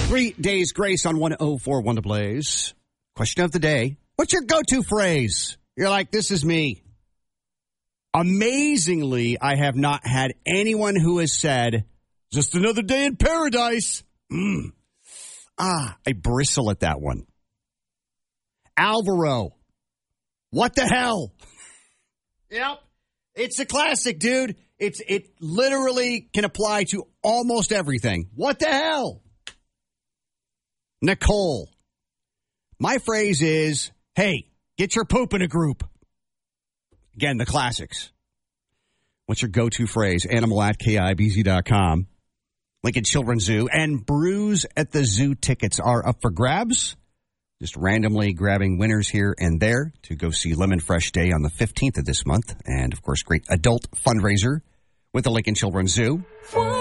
3 days grace on 104.1 The Blaze. Question of the day. What's your go-to phrase? You're like, this is me. Amazingly, I have not had anyone who has said, just another day in paradise. I bristle at that one. Alvaro. What the hell? Yep. It's a classic, dude. It literally can apply to almost everything. What the hell? Nicole. My phrase is, hey, get your poop in a group. Again, the classics. What's your go-to phrase? Animal@KIBZ.com. Lincoln Children's Zoo and Brews at the Zoo tickets are up for grabs. Just randomly grabbing winners here and there to go see Lemon Fresh Day on the 15th of this month. And, of course, great adult fundraiser with the Lincoln Children's Zoo.